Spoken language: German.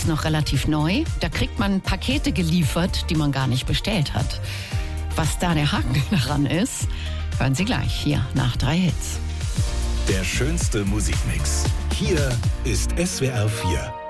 ist noch relativ neu. Da kriegt man Pakete geliefert, die man gar nicht bestellt hat. Was da der Haken daran ist, hören Sie gleich hier nach 3 Hits. Der schönste Musikmix. Hier ist SWR 4.